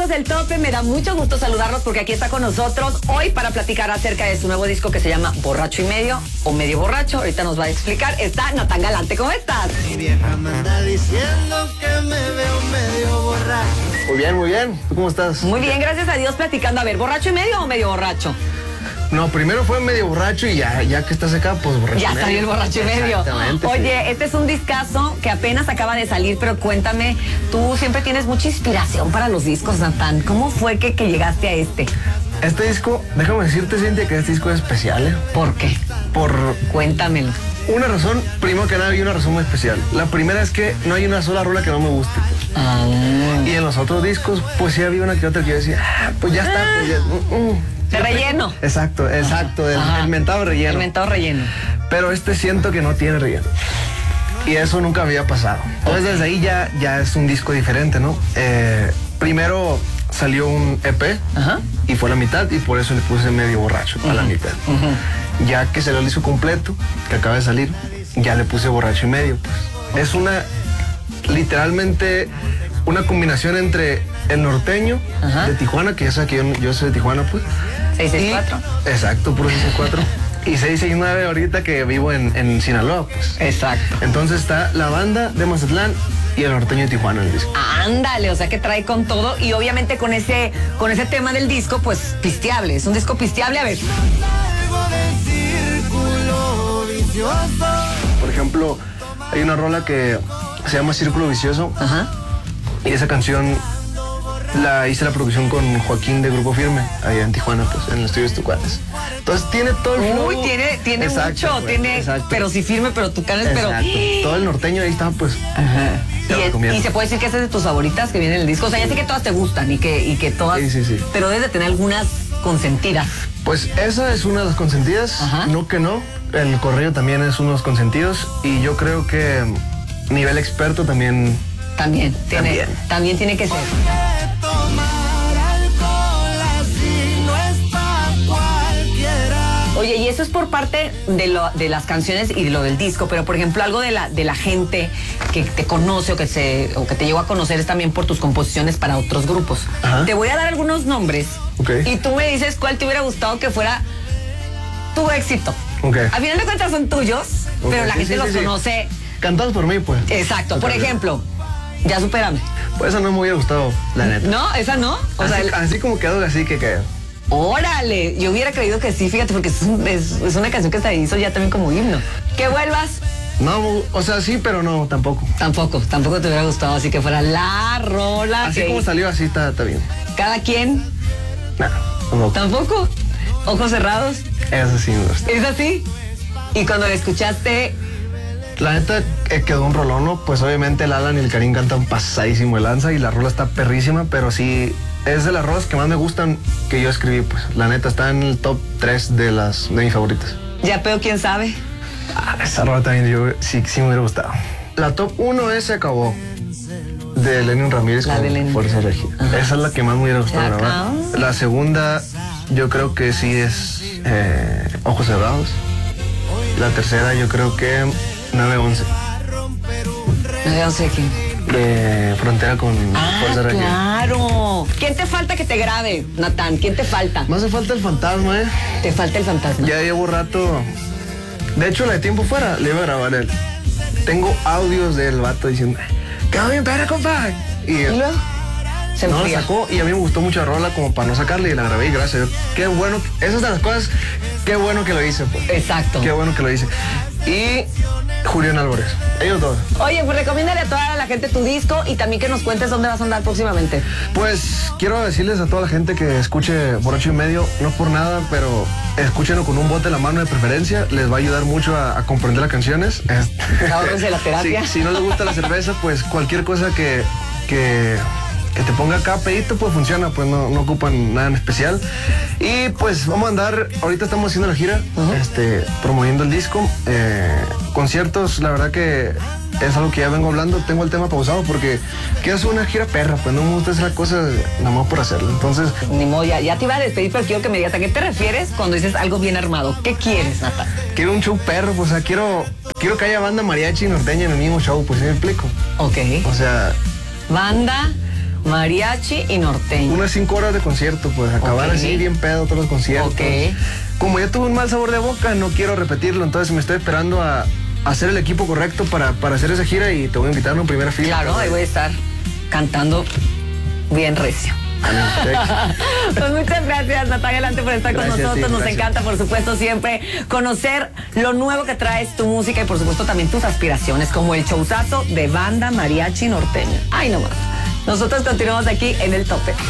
amigos del Tope, me da mucho gusto saludarlos porque aquí está con nosotros hoy para platicar acerca de su nuevo disco que se llama Borracho y Medio o Medio Borracho. Ahorita nos va a explicar. Está Natán Galante, ¿cómo estás? Mi vieja me anda diciendo que me veo medio borracho. Muy bien, muy bien. ¿Tú cómo estás? Muy bien, gracias a Dios, platicando. A ver, ¿borracho y medio o medio borracho? No, primero fue medio borracho y ya que estás acá, pues borracho Ya y medio. salió el borracho y medio. Exactamente. Oye, sí. este es un discazo que apenas acaba de salir, pero cuéntame, tú siempre tienes mucha inspiración para los discos, Natán. ¿Cómo fue que llegaste a este? Este disco, déjame decirte, Cintia, que este disco es especial, ¿eh? ¿Por qué? Por Cuéntamelo. una razón, primero que nada, hay una razón muy especial. La primera es que no hay una sola rola que no me guste. Y en los otros discos, pues sí había una que otra que yo decía, pues ya está, pues ya, De relleno. Exacto, el mentado relleno. El mentado relleno. Pero este siento que no tiene relleno. Y eso nunca había pasado. Entonces desde ahí ya es un disco diferente, ¿no? Primero salió un EP y fue la mitad y por eso le puse medio borracho a la mitad. Ya que salió el disco completo, que acaba de salir, ya le puse borracho y medio. Pues. Es literalmente una combinación entre el norteño de Tijuana, que ya sabes que yo soy de Tijuana, pues. 664. Exacto, puro 664. Y 669 ahorita que vivo en Sinaloa, pues. Exacto. Entonces está la banda de Mazatlán y el norteño de Tijuana en el disco. Ándale, o sea que trae con todo y obviamente con ese tema del disco, pues pisteable. Es un disco pisteable, a ver. Salgo del círculo vicioso. Por ejemplo, hay una rola que se llama Círculo Vicioso. Y esa canción la hice la producción con Joaquín de Grupo Firme, allá en Tijuana, pues, en el estudio de Tucuates. Entonces tiene todo el flow. Uy, tiene Exacto, mucho, pues, tiene, exacto. pero sí firme, pero Tucanes, pero... Exacto. Todo el norteño ahí está, pues. Te lo recomiendo. Y se puede decir que esa es de tus favoritas que viene en el disco. O sea, ya sé que todas te gustan y que todas... Sí. Pero debes de tener algunas consentidas. Pues esa es una de las consentidas, no que no. El correo también es uno de los consentidos y yo creo que nivel experto también También tiene que ser. Tomar alcohol así no es pa' cualquiera. Oye, y eso es por parte de las canciones y de lo del disco, pero por ejemplo algo de la gente que te conoce o que te llegó a conocer es también por tus composiciones para otros grupos. Te voy a dar algunos nombres y tú me dices cuál te hubiera gustado que fuera tu éxito. A final de cuentas son tuyos, pero la gente los conoce. Cantados por mí, pues. Exacto. Por ejemplo, Ya Supérame. Pues esa no me hubiera gustado, la neta. ¿No? ¿Esa no? O así como quedó, así que quedó. ¡Órale! Yo hubiera creído que sí, fíjate, porque es una canción que se hizo ya también como himno. Que vuelvas. No, o sea, sí, pero no, tampoco. Tampoco te hubiera gustado, así que fuera la rola. Así como salió, así está bien. ¿Cada quien? No, ¿Tampoco? ¿Ojos cerrados? Eso sí me gusta. ¿Es así? Y cuando la escuchaste... La neta quedó un rolón, ¿no? Pues obviamente el Alan y el Karim cantan pasadísimo el lanza y la rola está perrísima, pero sí es de las rolas que más me gustan que yo escribí, pues. La neta está en el top 3 de mis favoritas. Ya pero quién sabe. Esa rola también sí me hubiera gustado. La top 1 es Se Acabó, de Lenin Ramírez con Fuerza Regia. Esa es la que más me hubiera gustado grabar. La segunda yo creo que sí es Ojos Cerrados. La tercera yo creo que 911. 911 quién. De Frontera con Fuerza Regia. ¡Claro! ¿Quién te falta que te grabe, Natán? ¿Quién te falta? Me hace falta el fantasma, Te falta el fantasma. Ya llevo rato. De hecho, la de Tiempo Fuera le iba a grabar él. Tengo audios del vato diciendo, ¡quedó bien perra, compa! Y luego se no la sacó y a mí me gustó mucho la rola como para no sacarla y la grabé y gracias a Dios. Qué bueno, esas de las cosas, qué bueno que lo hice, pues. Exacto. Qué bueno que lo hice. Y Julián Álvarez, ellos dos. Oye, pues recomiéndale a toda la gente tu disco y también que nos cuentes dónde vas a andar próximamente. Pues quiero decirles a toda la gente que escuche Borracho y Medio, no por nada, pero escúchenlo con un bote en la mano de preferencia, les va a ayudar mucho a comprender las canciones. Ahórrense la terapia. Si no les gusta la cerveza, pues cualquier cosa que te ponga acá pedito, pues funciona, pues no ocupan nada en especial. Y pues vamos a andar, ahorita estamos haciendo la gira, promoviendo el disco, conciertos, la verdad que es algo que ya vengo hablando, tengo el tema pausado porque quiero hacer una gira perra, pues no me gusta hacer las cosas nada más por hacerlo, entonces... Ni modo, ya te iba a despedir, pero quiero que me digas, ¿a qué te refieres cuando dices algo bien armado? ¿Qué quieres, Natán? Quiero un show perro, pues, o sea, quiero que haya banda mariachi y norteña en el mismo show, pues, ¿sí me explico? Ok. O sea... Banda, Mariachi y norteño. Unas 5 horas de concierto, pues acabar así bien pedo todos los conciertos. Como ya tuve un mal sabor de boca, no quiero repetirlo, entonces me estoy esperando a hacer el equipo correcto para hacer esa gira y te voy a invitar a una primera fila. Claro, ahí voy a estar cantando bien recio. Pues muchas gracias, Natalia Alante, por estar con nosotros. Nos encanta, por supuesto, siempre conocer lo nuevo que traes, tu música y por supuesto también tus aspiraciones, como el showzazo de Banda Mariachi Norteño. Ay, no más. Nosotros continuamos aquí en El Tope.